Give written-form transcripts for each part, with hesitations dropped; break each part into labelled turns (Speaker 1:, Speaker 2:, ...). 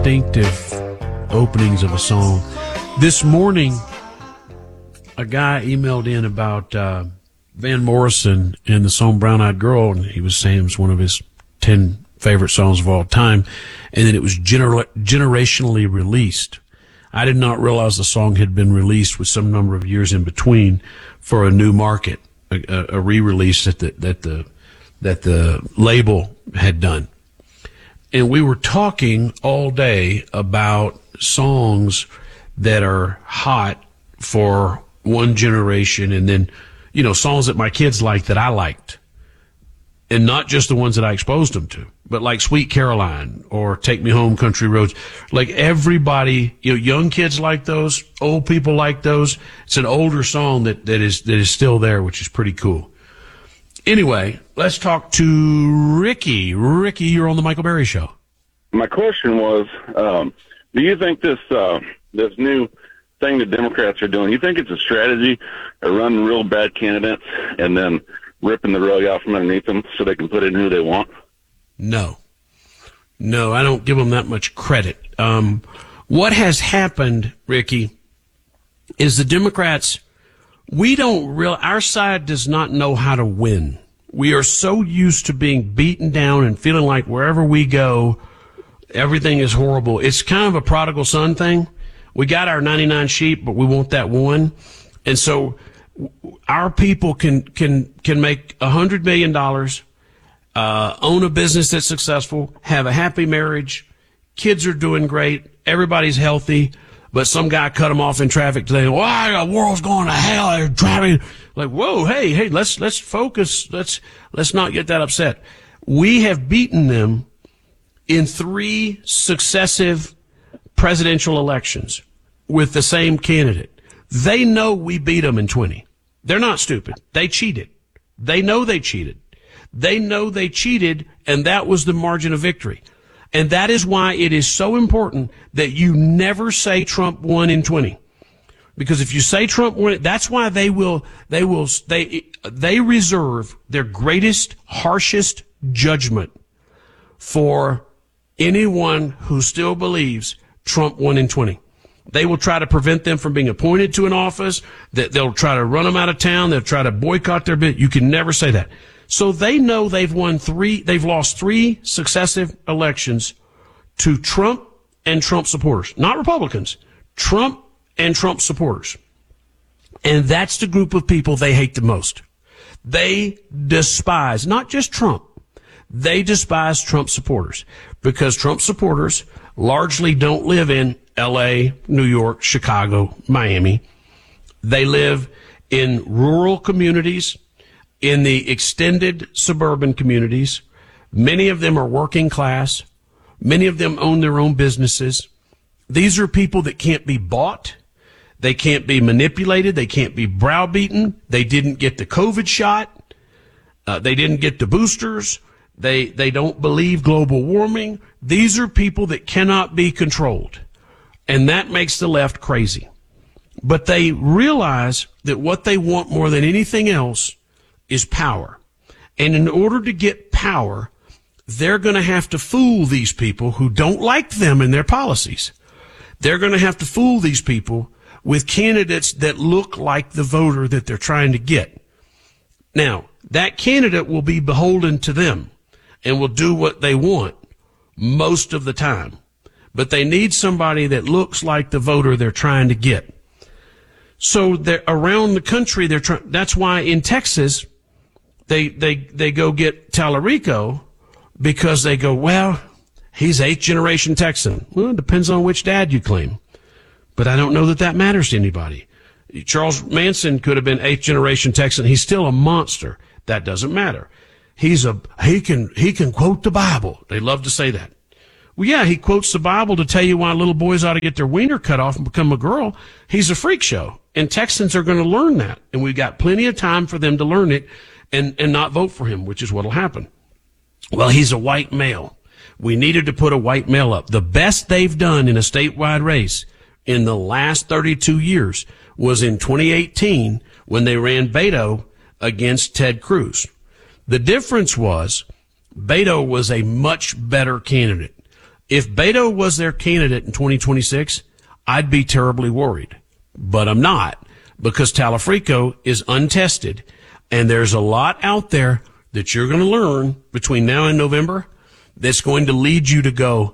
Speaker 1: distinctive openings of a song. This morning, a guy emailed in about Van Morrison and the song Brown Eyed Girl, and he was saying it was one of his 10 favorite songs of all time, and that it was generationally released. I did not realize the song had been released with some number of years in between for a new market, a re-release that the label had done. And we were talking all day about songs that are hot for one generation, and then, you know, songs that my kids like that I liked. And not just the ones that I exposed them to, but like Sweet Caroline or Take Me Home, Country Roads. Like everybody, you know, young kids like those, old people like those. It's an older song that is still there, which is pretty cool. Anyway, let's talk to Ricky. Ricky, you're on the Michael Berry Show.
Speaker 2: My question was, do you think this new thing the Democrats are doing, you think it's a strategy of running real bad candidates and then ripping the rug out from underneath them so they can put in who they want?
Speaker 1: No, I don't give them that much credit. What has happened, Ricky, is the Democrats, our side does not know how to win. We are so used to being beaten down and feeling like wherever we go, everything is horrible. It's kind of a prodigal son thing. We got our 99 sheep, but we want that one. And so our people can make $100 million, own a business that's successful, have a happy marriage, kids are doing great, everybody's healthy, but some guy cut them off in traffic today. Why the world's going to hell? They're driving. Like, whoa, hey, let's focus. Let's not get that upset. We have beaten them in 3 successive presidential elections with the same candidate. They know we beat them in 20. They're not stupid. They cheated. They know they cheated. They know they cheated, and that was the margin of victory. And that is why it is so important that you never say Trump won in 20. Because if you say Trump won, that's why they reserve their greatest, harshest judgment for anyone who still believes Trump won in 20. They will try to prevent them from being appointed to an office. That they'll try to run them out of town. They'll try to boycott their bid. You can never say that. So they know they've lost 3 successive elections to Trump and Trump supporters, not Republicans, Trump and Trump supporters. And that's the group of people they hate the most. They despise not just Trump. They despise Trump supporters because Trump supporters largely don't live in L.A., New York, Chicago, Miami. They live in rural communities, in the extended suburban communities. Many of them are working class. Many of them own their own businesses. These are people that can't be bought. They can't be manipulated. They can't be browbeaten. They didn't get the COVID shot. They didn't get the boosters. They don't believe global warming. These are people that cannot be controlled. And that makes the left crazy. But they realize that what they want more than anything else is power. And in order to get power, they're going to have to fool these people who don't like them and their policies. They're going to have to fool these people with candidates that look like the voter that they're trying to get. Now, that candidate will be beholden to them and will do what they want most of the time. But they need somebody that looks like the voter they're trying to get. So they're around the country, that's why in Texas, they go get Tallarico because they go, well, he's 8th generation Texan. Well, it depends on which dad you claim. But I don't know that that matters to anybody. Charles Manson could have been 8th generation Texan. He's still a monster. That doesn't matter. He can quote the Bible. They love to say that. Well, yeah, he quotes the Bible to tell you why little boys ought to get their wiener cut off and become a girl. He's a freak show. And Texans are going to learn that. And we've got plenty of time for them to learn it and not vote for him, which is what will happen. Well, he's a white male. We needed to put a white male up. The best they've done in a statewide race in the last 32 years was in 2018 when they ran Beto against Ted Cruz. The difference was Beto was a much better candidate. If Beto was their candidate in 2026, I'd be terribly worried. But I'm not, because Talafrico is untested, and there's a lot out there that you're going to learn between now and November that's going to lead you to go,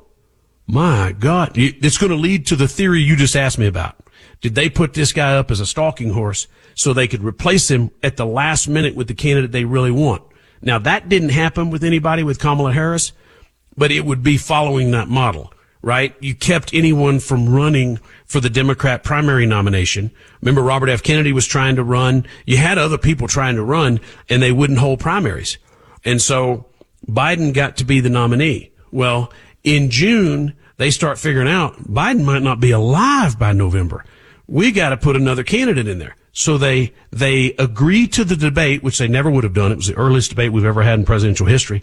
Speaker 1: my God, it's going to lead to the theory you just asked me about. Did they put this guy up as a stalking horse so they could replace him at the last minute with the candidate they really want? Now, that didn't happen with anybody with Kamala Harris, but it would be following that model, right? You kept anyone from running for the Democrat primary nomination. Remember, Robert F. Kennedy was trying to run. You had other people trying to run, and they wouldn't hold primaries. And so Biden got to be the nominee. Well, in June, they start figuring out Biden might not be alive by November. We got to put another candidate in there. So they agree to the debate, which they never would have done. It was the earliest debate we've ever had in presidential history,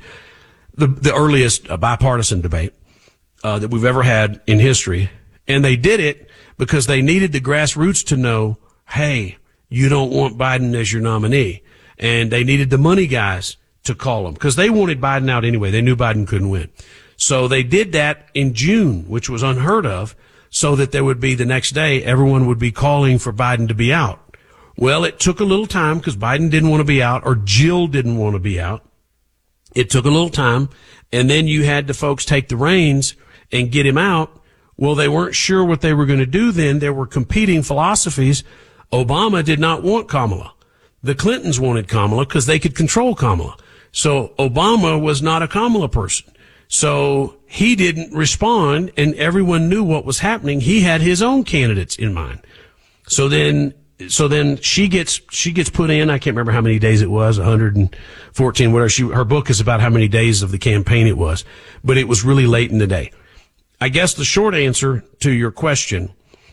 Speaker 1: the earliest bipartisan debate that we've ever had in history. And they did it because they needed the grassroots to know, hey, you don't want Biden as your nominee. And they needed the money guys to call them because they wanted Biden out anyway. They knew Biden couldn't win. So they did that in June, which was unheard of, so that there would be the next day, everyone would be calling for Biden to be out. Well, it took a little time because Biden didn't want to be out, or Jill didn't want to be out. It took a little time, and then you had the folks take the reins and get him out. Well, they weren't sure what they were going to do then. There were competing philosophies. Obama did not want Kamala. The Clintons wanted Kamala because they could control Kamala. So Obama was not a Kamala person. So he didn't respond, and everyone knew what was happening. He had his own candidates in mind. So then she gets put in. I can't remember how many days it was, 114, whatever. Her book is about how many days of the campaign it was, but it was really late in the day. I guess the short answer to your question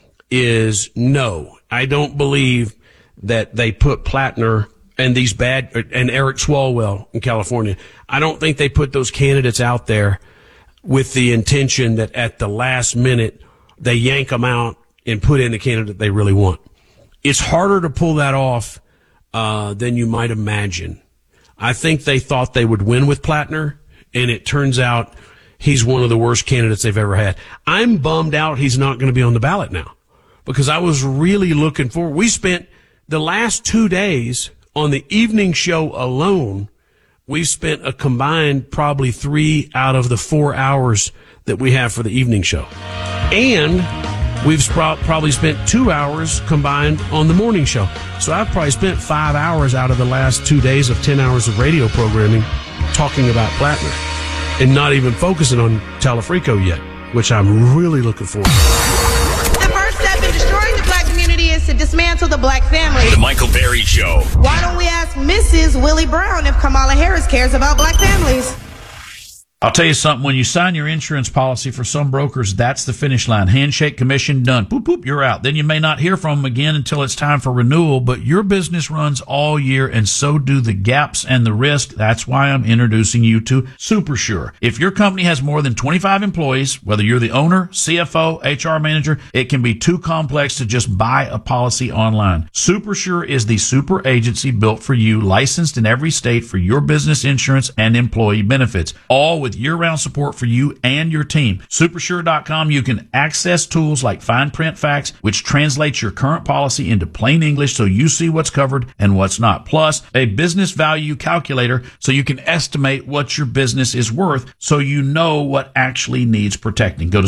Speaker 1: is no. I don't believe that they put Plattner and and Eric Swalwell in California. I don't think they put those candidates out there with the intention that at the last minute they yank them out and put in the candidate they really want. It's harder to pull that off than you might imagine. I think they thought they would win with Plattner, and it turns out he's one of the worst candidates they've ever had. I'm bummed out he's not going to be on the ballot now, because I was really looking forward. We spent the last 2 days on the evening show alone. We've spent a combined probably 3 out of the 4 hours that we have for the evening show. And we've probably spent 2 hours combined on the morning show. So I've probably spent 5 hours out of the last 2 days of 10 hours of radio programming talking about Plattner and not even focusing on Talafrico yet, which I'm really looking forward to.
Speaker 3: The first step in destroying the black community is to dismantle the black family.
Speaker 4: The Michael Berry Show.
Speaker 3: Why don't we ask Mrs. Willie Brown if Kamala Harris cares about black families?
Speaker 5: I'll tell you something. When you sign your insurance policy, for some brokers, that's the finish line. Handshake, commission, done. Boop, boop, you're out. Then you may not hear from them again until it's time for renewal, but your business runs all year, and so do the gaps and the risk. That's why I'm introducing you to SuperSure. If your company has more than 25 employees, whether you're the owner, CFO, HR manager, it can be too complex to just buy a policy online. SuperSure is the super agency built for you, licensed in every state for your business insurance and employee benefits, all with year-round support for you and your team. Supersure.com, you can access tools like Fine Print Facts, which translates your current policy into plain English so you see what's covered and what's not. Plus, a business value calculator so you can estimate what your business is worth so you know what actually needs protecting. Go to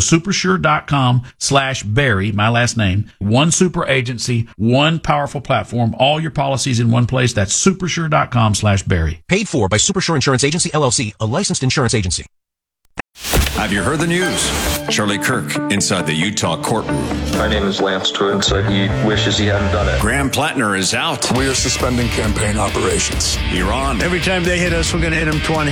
Speaker 5: supersure.com/Barry, my last name. One super agency, one powerful platform, all your policies in one place. That's supersure.com/Barry.
Speaker 6: Paid for by Supersure Insurance Agency, LLC, a licensed insurance agency.
Speaker 4: Have you heard the news? Charlie Kirk inside the Utah courtroom.
Speaker 7: My name is Lance Twigg, so he wishes he hadn't done it.
Speaker 4: Graham Plattner is out.
Speaker 8: We are suspending campaign operations.
Speaker 4: You're on.
Speaker 9: Every time they hit us, we're going to hit them 20.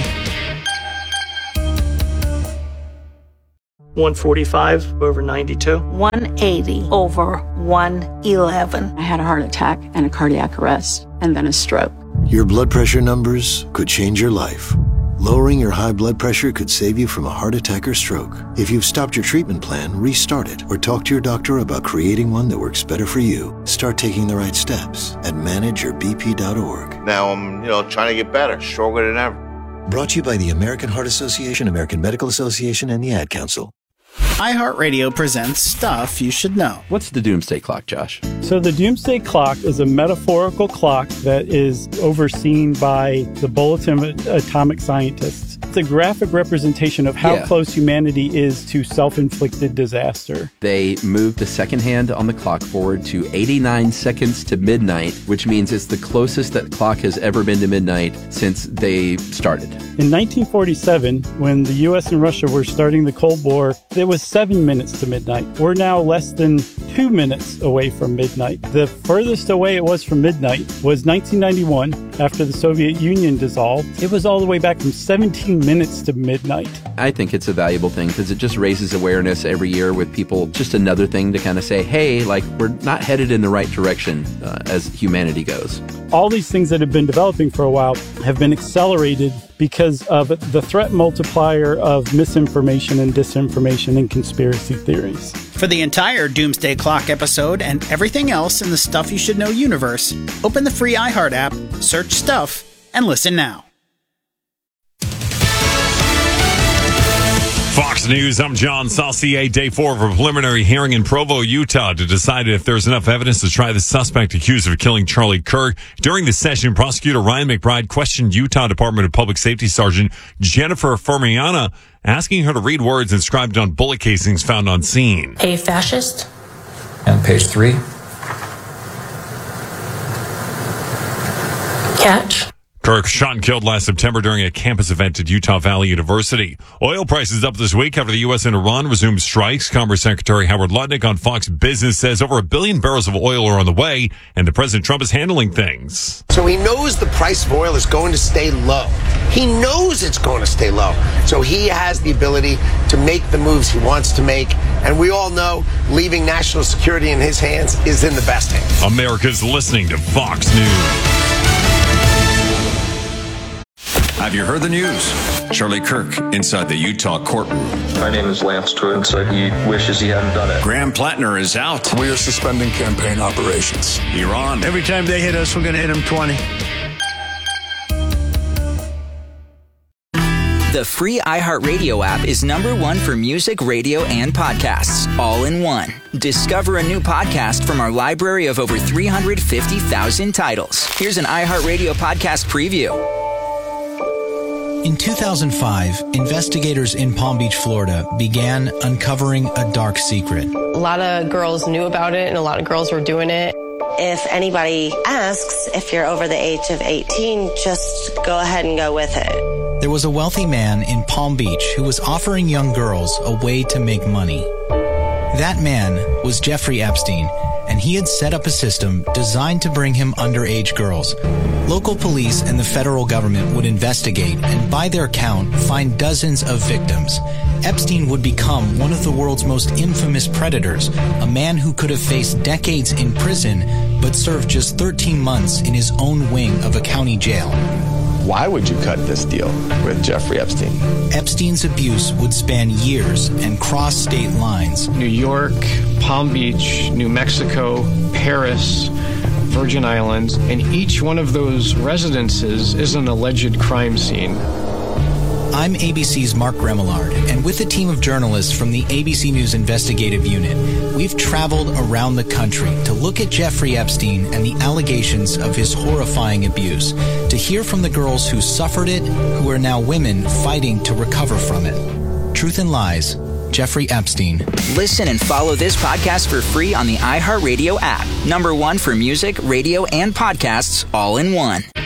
Speaker 10: 145 over 92.
Speaker 11: 180 over 111. I had a heart attack and a cardiac arrest and then a stroke.
Speaker 12: Your blood pressure numbers could change your life. Lowering your high blood pressure could save you from a heart attack or stroke. If you've stopped your treatment plan, restart it or talk to your doctor about creating one that works better for you. Start taking the right steps at manageyourbp.org.
Speaker 13: Now I'm, trying to get better, stronger than ever.
Speaker 12: Brought to you by the American Heart Association, American Medical Association, and the Ad Council.
Speaker 13: iHeartRadio presents Stuff You Should Know.
Speaker 14: What's the Doomsday Clock, Josh?
Speaker 15: So the Doomsday Clock is a metaphorical clock that is overseen by the Bulletin of Atomic Scientists. It's a graphic representation of how close humanity is to self-inflicted disaster.
Speaker 14: They moved the second hand on the clock forward to 89 seconds to midnight, which means it's the closest that clock has ever been to midnight since they started.
Speaker 15: In 1947, when the U.S. and Russia were starting the Cold War, it was 7 minutes to midnight. We're now less than 2 minutes away from midnight. The furthest away it was from midnight was 1991, after the Soviet Union dissolved. It was all the way back from 17 minutes to midnight.
Speaker 14: I think it's a valuable thing because it just raises awareness every year with people. Just another thing to kind of say, hey, like, we're not headed in the right direction as humanity goes.
Speaker 15: All these things that have been developing for a while have been accelerated because of the threat multiplier of misinformation and disinformation and conspiracy theories.
Speaker 13: For the entire Doomsday Clock episode and everything else in the Stuff You Should Know universe, open the free iHeart app, search Stuff, and listen now.
Speaker 16: Fox News, I'm John Saucier. Day 4 of a preliminary hearing in Provo, Utah to decide if there's enough evidence to try the suspect accused of killing Charlie Kirk. During the session, prosecutor Ryan McBride questioned Utah Department of Public Safety Sergeant Jennifer Fermiana, asking her to read words inscribed on bullet casings found on scene.
Speaker 17: A fascist.
Speaker 7: And page 3.
Speaker 17: Catch.
Speaker 16: Kirk shot and killed last September during a campus event at Utah Valley University. Oil prices up this week after the U.S. and Iran resumed strikes. Commerce Secretary Howard Lutnick on Fox Business says over 1 billion barrels of oil are on the way, and the President Trump is handling things.
Speaker 18: So he knows the price of oil is going to stay low. He knows it's going to stay low. So he has the ability to make the moves he wants to make. And we all know leaving national security in his hands is in the best hands.
Speaker 16: America's listening to Fox News.
Speaker 4: Have you heard the news? Charlie Kirk inside the Utah courtroom.
Speaker 7: My name is Lance Twin, so he wishes he hadn't done it.
Speaker 4: Graham Plattner is out.
Speaker 8: We are suspending campaign operations.
Speaker 4: You're on.
Speaker 9: Every time they hit us, we're going to hit them 20.
Speaker 19: The free iHeartRadio app is #1 for music, radio, and podcasts, all in one. Discover a new podcast from our library of over 350,000 titles. Here's an iHeartRadio podcast preview.
Speaker 20: In 2005, investigators in Palm Beach, Florida, began uncovering a dark secret.
Speaker 21: A lot of girls knew about it, and a lot of girls were doing it.
Speaker 22: If anybody asks if you're over the age of 18, just go ahead and go with it.
Speaker 20: There was a wealthy man in Palm Beach who was offering young girls a way to make money. That man was Jeffrey Epstein, and he had set up a system designed to bring him underage girls. Local police and the federal government would investigate and, by their count, find dozens of victims. Epstein would become one of the world's most infamous predators, a man who could have faced decades in prison but served just 13 months in his own wing of a county jail.
Speaker 23: Why would you cut this deal with Jeffrey Epstein?
Speaker 20: Epstein's abuse would span years and cross state lines.
Speaker 24: New York, Palm Beach, New Mexico, Paris, Virgin Islands, and each one of those residences is an alleged crime scene.
Speaker 20: I'm ABC's Mark Remillard, and with a team of journalists from the ABC News Investigative Unit, we've traveled around the country to look at Jeffrey Epstein and the allegations of his horrifying abuse, to hear from the girls who suffered it, who are now women fighting to recover from it. Truth and Lies, Jeffrey Epstein.
Speaker 19: Listen and follow this podcast for free on the iHeartRadio app. #1 for music, radio, and podcasts, all in one.